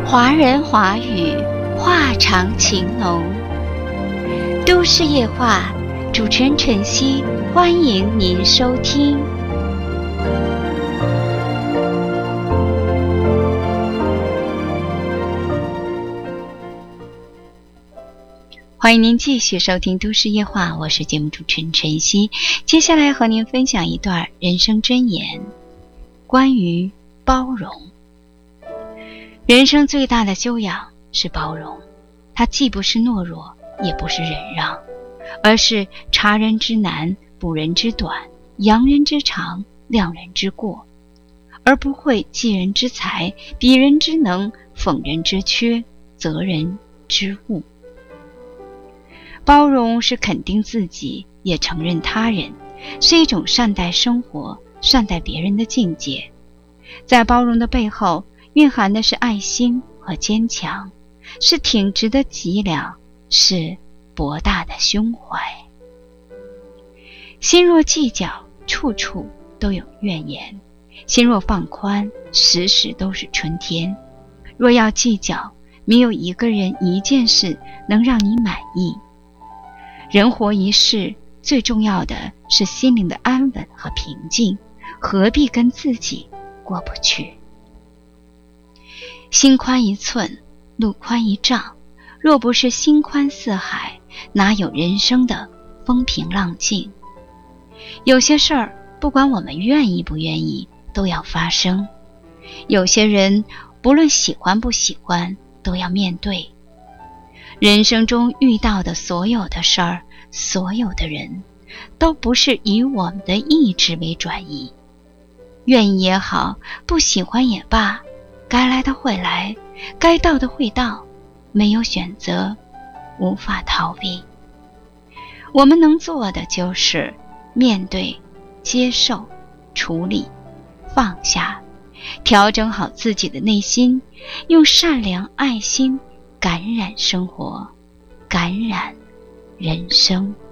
华人华语，话长情浓。都市夜话，主持人晨曦，欢迎您收听。欢迎您继续收听都市夜话，我是节目主持人晨曦。接下来和您分享一段人生箴言，关于包容。人生最大的修养是包容，它既不是懦弱，也不是忍让，而是察人之难，补人之短，扬人之长，亮人之过，而不会记人之才，比人之能，讽人之缺，责人之误。包容是肯定自己，也承认他人，是一种善待生活、善待别人的境界。在包容的背后，蕴含的是爱心和坚强，是挺直的脊梁，是博大的胸怀。心若计较，处处都有怨言；心若放宽，时时都是春天。若要计较，没有一个人一件事能让你满意。人活一世，最重要的是心灵的安稳和平静，何必跟自己过不去？心宽一寸，路宽一丈，若不是心宽似海，哪有人生的风平浪静？有些事儿，不管我们愿意不愿意，都要发生；有些人，不论喜欢不喜欢，都要面对。人生中遇到的所有的事儿，所有的人，都不是以我们的意志为转移。愿意也好，不喜欢也罢，该来的会来，该到的会到，没有选择，无法逃避。我们能做的就是面对、接受、处理、放下，调整好自己的内心，用善良、爱心感染生活，感染人生。